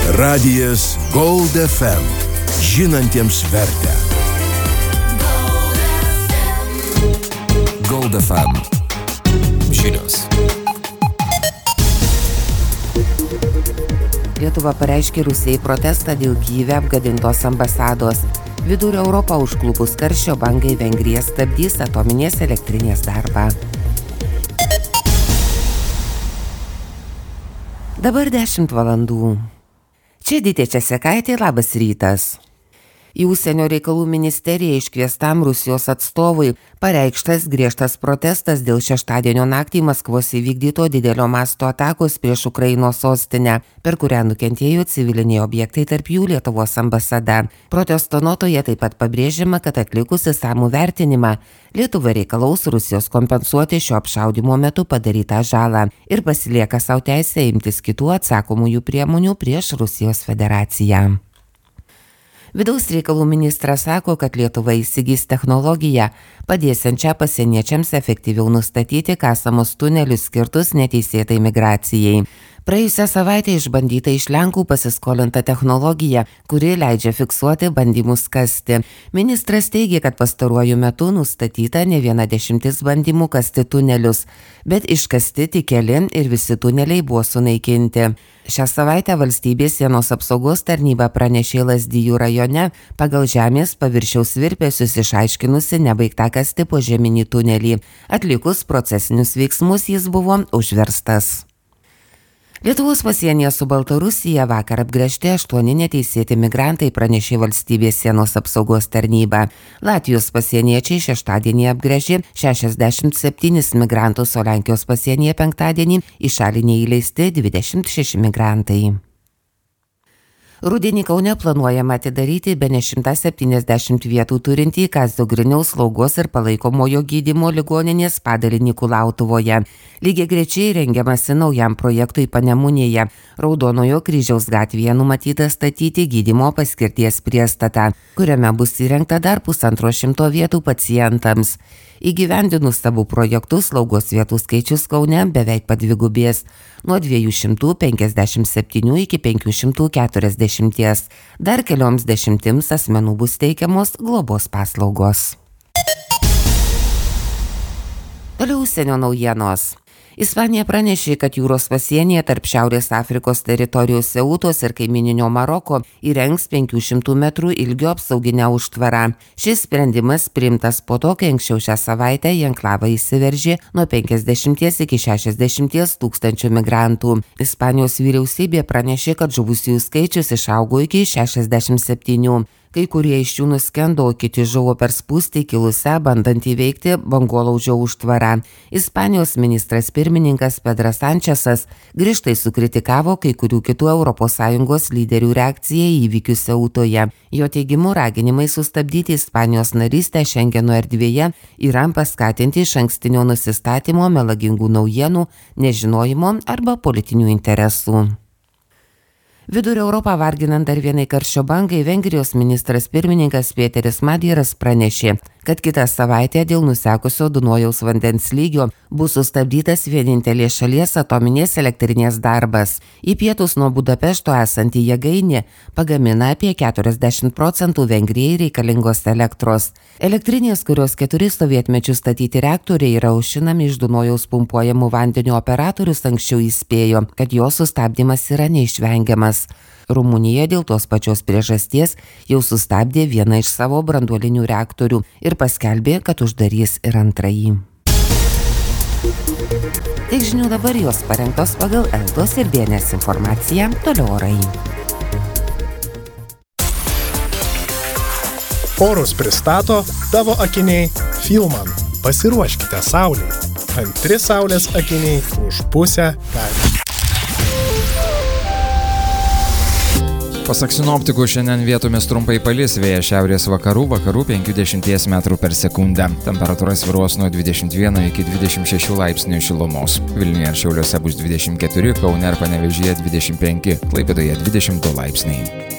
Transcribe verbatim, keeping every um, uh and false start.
Radijas Gold F M. Žinantiems vertę. Gold F M. Žinios. Lietuva pareiškė Rusijai protestą dėl Kyjive apgadintos ambasados. Vidurio Europą užklupus karščio bangai Vengrija stabdys atominės elektrinės darbą. Dabar dešimt valandų. Čia Dytė Česekaitė, labas rytas. Į Užsienio reikalų ministeriją iškviestam Rusijos atstovui pareikštas griežtas protestas dėl šeštadienio naktį Maskvos įvykdyto didelio masto atakos prieš Ukrainos sostinę, per kurią nukentėjo civiliniai objektai, tarp jų Lietuvos ambasada. Protesto notoje taip pat pabrėžiama, kad atlikus išsamų vertinimą, Lietuva reikalaus Rusijos kompensuoti šio apšaudymo metu padarytą žalą ir pasilieka savo teisę imtis kitų atsakomųjų priemonių prieš Rusijos federaciją. Vidaus reikalų ministras sako, kad Lietuva įsigys technologiją, padėsiančią pasieniečiams efektyviau nustatyti kasamus tunelius skirtus neteisėtai migracijai. Praėjusią savaitę išbandyta iš Lenkų pasiskolinta technologija, kuri leidžia fiksuoti bandymus kasti. Ministras teigia, kad pastaruoju metu nustatyta ne viena dešimtis bandymų kasti tunelius, bet iškasti tik keli ir visi tuneliai buvo sunaikinti. Šią savaitę valstybės sienos apsaugos tarnyba pranešė Lazdijų rajone pagal žemės paviršiaus virpesius išaiškinusi nebaigtą kasti požeminį tunelį. Atlikus procesinius veiksmus jis buvo užverstas. Lietuvos pasienyje su Baltarusija vakar apgręžti aštuoni neteisėti migrantai, pranešė valstybės sienos apsaugos tarnyba. Latvijos pasieniečiai šeštadienį apgręžė šešiasdešimt septynis migrantus, o Lenkijos pasienyje penktadienį į šalį neįleisti dvidešimt šeši migrantai. Rudenį Kaune planuojama atidaryti bene šimtą septyniasdešimt vietų turintį Kazio Griniaus slaugos ir palaikomojo gydymo ligoninės padalinį Kulautuvoje. Lygiagrečiai rengiamasi naujam projektui Panemunėje. Raudonojo Kryžiaus gatvėje numatyta statyti gydymo paskirties priestatą, kuriame bus įrengta dar pusantro šimto vietų pacientams. Įgyvendinus abu projektus slaugos vietų skaičius Kaune beveik padvigubės nuo dviejų šimtų penkiasdešimt septynių iki penkių šimtų keturiasdešimt. Dar kelioms dešimtims asmenų bus teikiamos globos paslaugos. Toliau užsienio naujienos. Ispanija pranešė, kad jūros pasienyje tarp Šiaurės Afrikos teritorijos Ceutos ir kaimininio Maroko įrengs penkių šimtų metrų ilgio apsauginę užtvarą. Šis sprendimas priimtas po to, kai anksčiau šią savaitę į enklavą įsiveržė nuo penkiasdešimties iki šešiasdešimties tūkstančių migrantų. Ispanijos vyriausybė pranešė, kad žuvusiųjų skaičius išaugo iki šešiasdešimt septynių. Kai kurie iš jų nuskendo, o kiti žuvo per spūstį kilusią, bandant įveikti bangolaužio užtvarą. Ispanijos ministras pirmininkas Pedras Sančesas griežtai sukritikavo kai kurių kitų Europos Sąjungos lyderių reakciją į įvykius Ceutoje. Jo teigimu, raginimai sustabdyti Ispanijos narystę Šengeno erdvėje yra paskatinti iš ankstinio nusistatymo, melagingų naujienų, nežinojimo arba politinių interesų. Vidurio Europą varginant dar vienai karščio bangai, Vengrijos ministras pirmininkas Pėteris Madieras pranešė, kad kitą savaitę dėl nusekusio Dunojaus vandens lygio bus sustabdytas vienintelės šalies atominės elektrinės darbas. Į pietus nuo Budapešto esanti jėgainė pagamina apie keturiasdešimt procentų Vengrijai reikalingos elektros. Elektrinės, kurios keturi sovietmečių statyti reaktoriai yra aušinami iš Dunojaus pumpuojamų vandeniu, operatorius anksčiau įspėjo, kad jo sustabdymas yra neišvengiamas. Rumunija dėl tos pačios priežasties jau sustabdė vieną iš savo branduolinių reaktorių ir paskelbė, kad uždarys ir antrąjį. Tik žinių dabar jos parengtos pagal Eltos ir B N S informaciją, toliau orai. Orus pristato tavo akiniai Filman. Pasiruoškite saulei. Antri saulės akiniai už pusę kainų. Pasak sinoptikų, šiandien vietomis trumpai palis, vėjas šiaurės vakarų, vakarų penkiasdešimt metrų per sekundę. Temperatūra svyruos nuo dvidešimt vieno iki dvidešimt šešių laipsnių šilumos. Vilniuje ir Šiauliuose bus dvidešimt keturi, Kaune ir Panevėžyje dvidešimt penki, Klaipėdoje dvidešimt du laipsniai.